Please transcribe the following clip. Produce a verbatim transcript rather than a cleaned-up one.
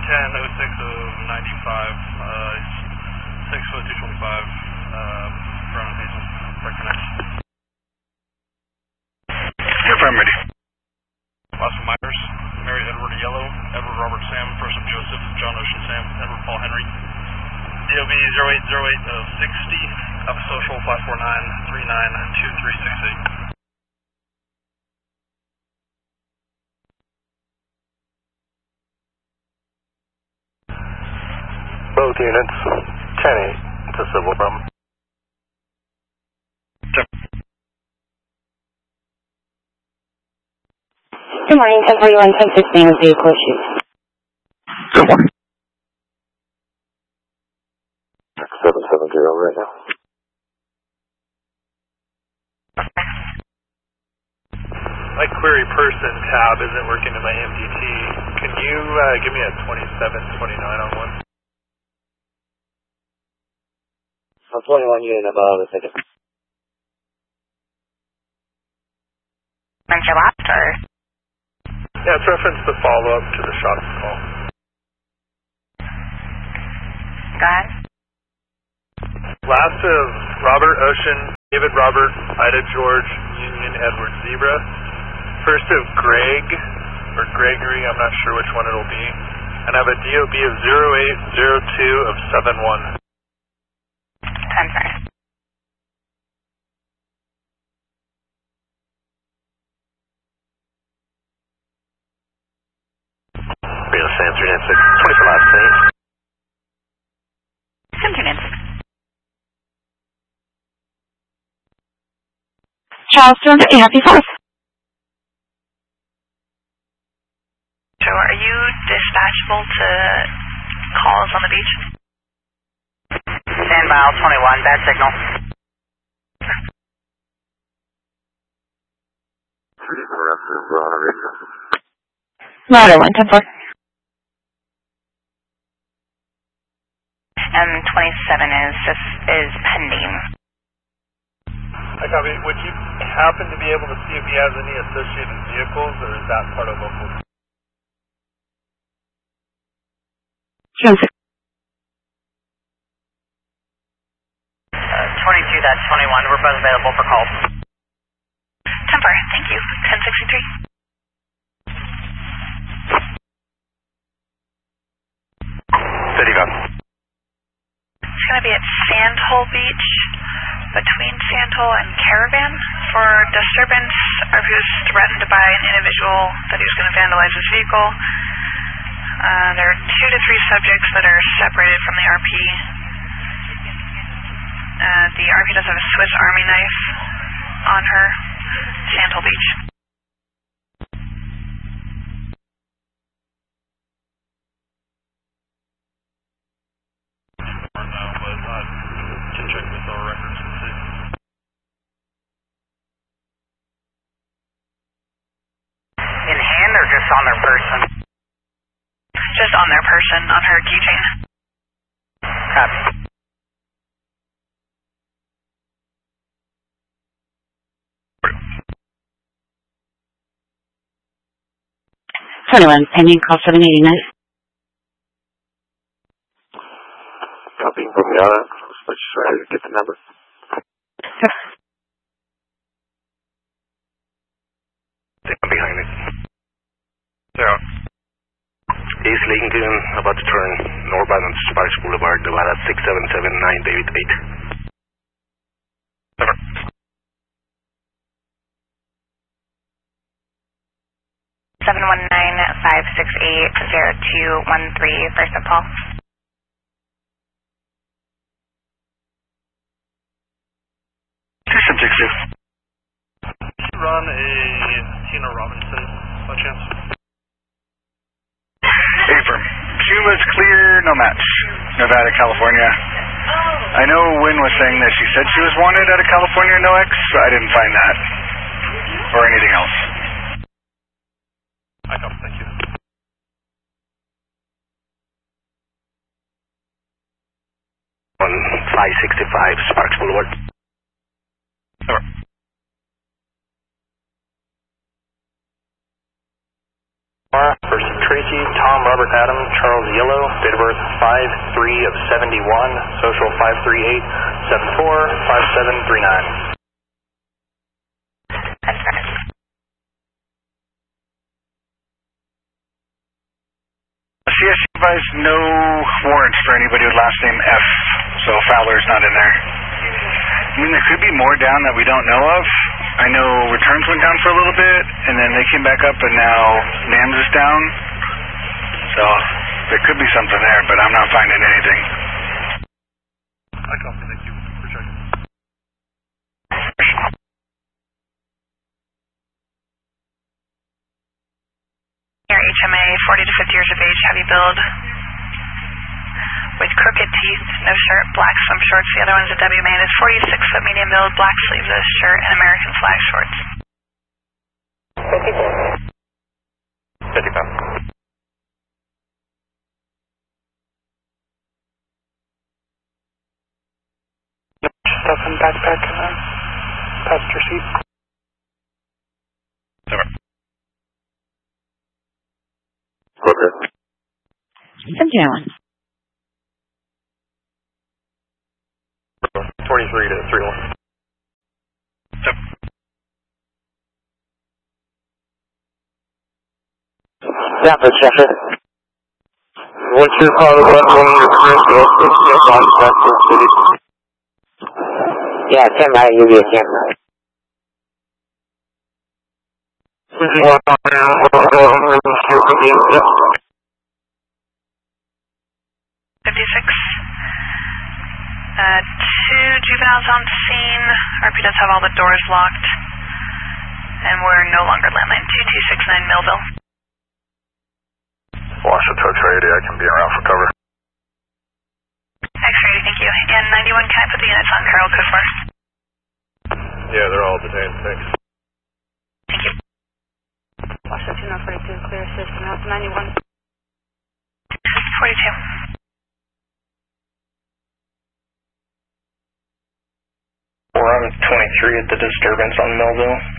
ten oh six of ninety-five, uh, six foot two twenty-five, uh, Brown and Hazel, right connection. Confirm ready. Boston Myers, Mary Edward Yellow, Edward Robert Sam, Joseph Joseph, John Ocean Sam, Edward Paul Henry. D O B zero eight zero eight of sixty, Alpha Social five four nine three nine two three six eight. Both units, ten eight, it's a civil problem. Good morning, ten forty-one, ten sixteen with vehicle issues. Good morning. seven seven zero right now. My query person tab isn't working in my M D T. Can you uh, give me a twenty-seven twenty-nine on one? On twenty-one unit above, I think it's... When's your last or? Yeah, it's reference the follow-up to the shots call. Go ahead. Last of Robert Ocean, David Robert, Ida George, Union Edward Zebra. First of Greg, or Gregory, I'm not sure which one it'll be. And I have a D O B of zero eight zero two of seven one. ten sorry. Real Sands, unit six, twenty-four last scene. ten units. Charleston, happy fourth. So are you dispatchable to calls on the beach? Stand by, twenty-one, bad signal. Router one, ten four. M twenty-seven is just, is pending. I copy. Would you happen to be able to see if he has any associated vehicles, or is that part of local? Sure. Uh, twenty-two, that's twenty-one. We're both available for calls. Temper, thank you. ten sixty-three. Steady gun. It's going to be at Sandhole Beach, between Sandhole and Caravan. For disturbance, R P was threatened by an individual that he was going to vandalize his vehicle. Uh, there are two to three subjects that are separated from the R P. Uh, the R P does have a Swiss Army knife on her. Sandhole Beach. Check with our records and see. In hand or just on their person? Just on their person, on her keychain. Copy. twenty-one, pending call seven eighty-nine. Copy from the other. Let's try to get the number. Stand behind it. Yeah. East Lincoln, about to turn northbound on Sparks Boulevard, Nevada six seven seven nine, David eight. Over. seven one nine five six eight zero two one three, first of Paul. Two subjects here. Can you run a Tina Robinson by chance? Affirm. Cuba's clear, no match. Nevada, California. I know Wynn was saying that she said she was wanted out of California, no X, but I didn't find that. Or anything else. I copy, thank you. On five sixty-five, Sparks Boulevard. Over. First Tracy, Tom, Robert, Adam, Charles, Yellow. five three of seventy-one, social five three eight seven four five seven three nine. That's right. C S C advised no warrants for anybody with last name F, so Fowler's not in there. I mean, there could be more down that we don't know of. I know returns went down for a little bit, and then they came back up, and now NAMS is down. So there could be something there, but I'm not finding anything. I copy. Thank you for checking. Your H M A, forty to fifty years of age, heavy build, with crooked teeth, no shirt, black swim shorts. The other one's a W man, is forty-six foot medium build, black sleeveless shirt, and American flag shorts. fifty-five. Stuff in backpack in the passenger seat. Okay. Cynthia Allen. twenty-three to three one. Yeah, but Chester. Once you call the one one your first go, it's your boss back to the city. Yeah, stand by, you'll be a stand by. fifty-six. Uh, two juveniles on scene. R P does have all the doors locked. And we're no longer landline. two two six nine Millville. Washington Touch eighty, I can be around for cover. X-ray, thank you. And ninety-one, can I put the units on Carroll code four? Yeah, they're all detained, thanks. Thank you. Washington oh forty-two, clear system out to ninety-one. forty-two. We're on twenty-three at the disturbance on Millville.